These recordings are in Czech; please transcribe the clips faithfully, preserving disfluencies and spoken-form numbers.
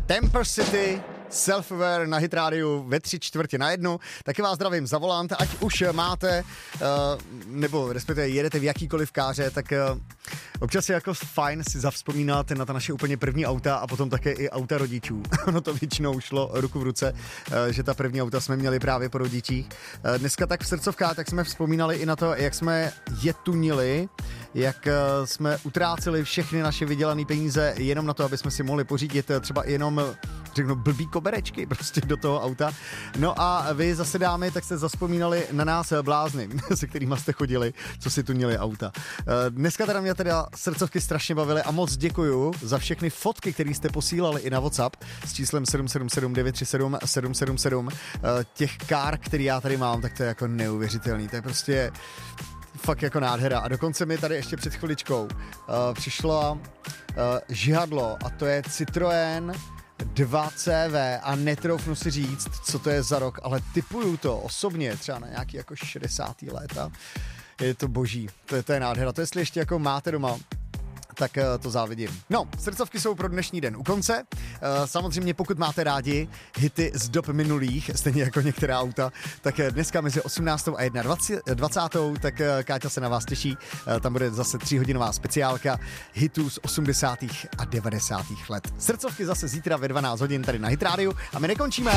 Temper City, Self-Aware na Hit Rádiu ve tři čtvrtě na jednu. Taky vás zdravím za volant, ať už máte, uh, nebo respektive jedete v jakýkoliv káře, tak uh, občas je jako fajn si zavzpomínat na ta naše úplně první auta a potom také i auta rodičů. Ono to většinou šlo ruku v ruce, uh, že ta první auta jsme měli právě po rodičích. Uh, dneska tak v srdcovkách, tak jsme vzpomínali i na to, jak jsme je tunili, jak uh, jsme utráceli všechny naše vydělané peníze jenom na to, aby jsme si mohli pořídit uh, třeba jenom, řeknu, blbý koberečky prostě do toho auta. No a vy zase dámy, tak jste zaspomínali na nás blázny, se kterýma jste chodili, co si tunili auta. Dneska teda mě teda srdcovky strašně bavily a moc děkuju za všechny fotky, které jste posílali i na WhatsApp s číslem sedm sedm sedm devět tři sedm sedm sedm sedm. Těch kár, který já tady mám, tak to je jako neuvěřitelný. To je prostě fakt jako nádhera. A dokonce mi tady ještě před chviličkou uh, přišlo uh, žihadlo a to je Citroën dva C V a netroufnu si říct, co to je za rok, ale tipuju to osobně třeba na nějaký jako šedesátý léta. Je to boží, to je, to je nádhera. To jestli ještě jako máte doma, tak uh, to závidím. No, srdcovky jsou pro dnešní den u konce. Uh, samozřejmě pokud máte rádi hity z dob minulých, stejně jako některá auta, tak dneska mezi osmnáctou a dvacátou tak uh, Káťa se na vás těší. Uh, tam bude zase tříhodinová speciálka hitů z osmdesátých a devadesátých let. Srdcovky zase zítra ve dvanáct hodin tady na Hit Rádiu a my nekončíme.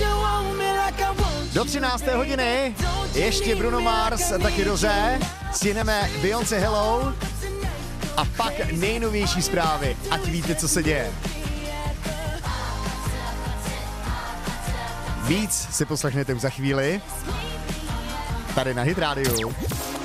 Do třinácté hodiny ještě Bruno Mars, taky Rosé. Stihneme Beyoncé Hello. A pak nejnovější zprávy, ať víte, co se děje. Víc si poslechnete už za chvíli. Tady na Hit Rádiu.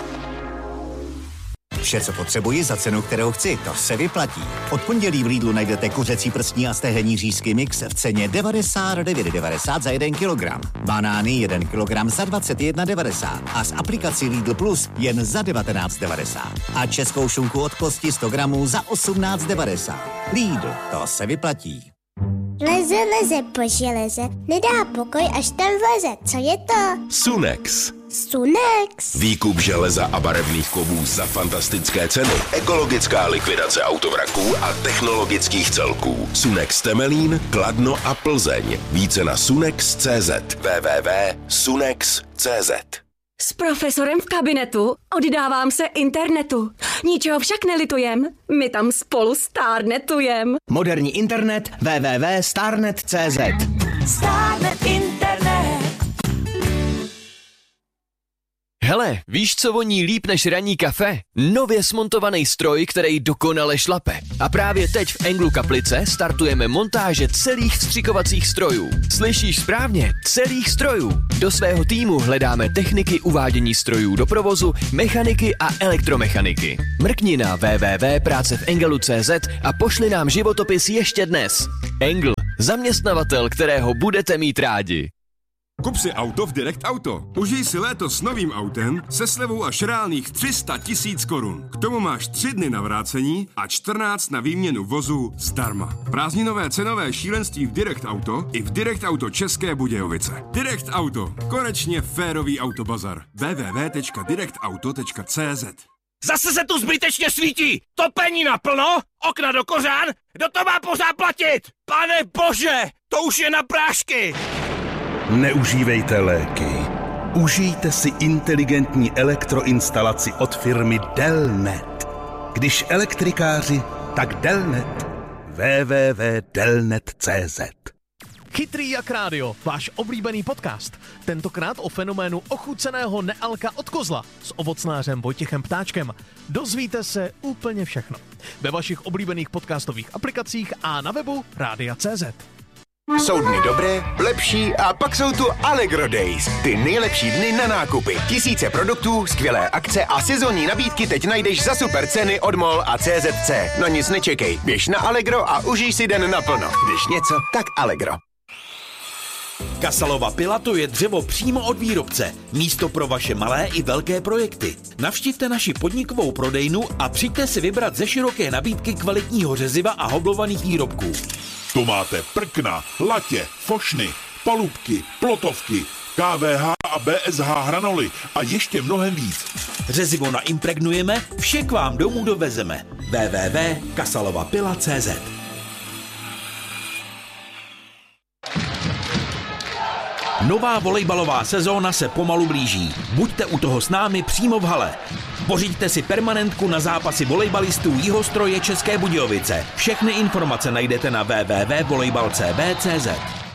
Vše, co potřebuji za cenu, kterou chci, to se vyplatí. Od pondělí v Lidlu najdete kuřecí prstní a stehenní řízky mix v ceně devadesát devět devadesát za jeden kilogram. Banány jeden kilogram za dvacet jedna devadesát a z aplikací Lidl Plus jen za devatenáct devadesát. A českou šunku od kosti sto gramů za osmnáct devadesát. Lidl, to se vyplatí. Leze, leze po železe, nedá pokoj, až tam vleze. Co je to? Sunex. Sunex. Výkup železa a barevných kovů za fantastické ceny. Ekologická likvidace autovraků a technologických celků. Sunex Temelín, Kladno a Plzeň. Více na sunex tečka cé zet. w w w tečka sunex tečka cé zet. S profesorem v kabinetu oddávám se internetu. Ničeho však nelitujem, my tam spolu stárnetujem. Moderní internet w w w tečka starnet tečka cé zet. Stárnet internet. Hele, víš, co voní líp než ranní kafe? Nově smontovaný stroj, který dokonale šlape. A právě teď v Englu Kaplice startujeme montáže celých vstřikovacích strojů. Slyšíš správně, celých strojů. Do svého týmu hledáme techniky uvádění strojů do provozu, mechaniky a elektromechaniky. Mrkni na w w w tečka práce v engelu tečka cé zet a pošli nám životopis ještě dnes. Engl, zaměstnavatel, kterého budete mít rádi. Kup si auto v Direct Auto. Užij si léto s novým autem se slevou až reálných tři sta tisíc korun. K tomu máš tři dny na vrácení a čtrnáct na výměnu vozu zdarma. Prázdninové cenové šílenství v Direct Auto i v Direct Auto České Budějovice. Direct Auto. Konečně férový autobazar. w w w tečka direct auto tečka cé zet. Zase se tu zbytečně svítí! Topení naplno? Okna do kořán? Kdo to má pořád platit? Pane bože, to už je na prášky! Neužívejte léky. Užijte si inteligentní elektroinstalaci od firmy Delnet. Když elektrikáři, tak Delnet. w w w tečka delnet tečka cé zet. Chytrý jak rádio, váš oblíbený podcast. Tentokrát o fenoménu ochuceného nealka od kozla s ovocnářem Vojtěchem Ptáčkem. Dozvíte se úplně všechno. Ve vašich oblíbených podcastových aplikacích a na webu rádia tečka cé zet. Jsou dny dobré, lepší a pak jsou tu Allegro Days. Ty nejlepší dny na nákupy. Tisíce produktů, skvělé akce a sezónní nabídky teď najdeš za super ceny od MOL a C Z C. No nic nečekej, běž na Allegro a užij si den naplno. Když něco, tak Allegro. Kasalova pila to je dřevo přímo od výrobce. Místo pro vaše malé i velké projekty. Navštivte naši podnikovou prodejnu a přijďte si vybrat ze široké nabídky kvalitního řeziva a hoblovaných výrobků. Tu máte prkna, latě, fošny, palubky, plotovky, K V H a B S H hranoly a ještě mnohem víc. Řezivo naimpregnujeme, vše k vám domů dovezeme. w w w tečka kasalova pila tečka cé zet. Nová volejbalová sezóna se pomalu blíží. Buďte u toho s námi přímo v hale. Pořiďte si permanentku na zápasy volejbalistů Jihostroje České Budějovice. Všechny informace najdete na w w w tečka volejbal tečka c b tečka c z.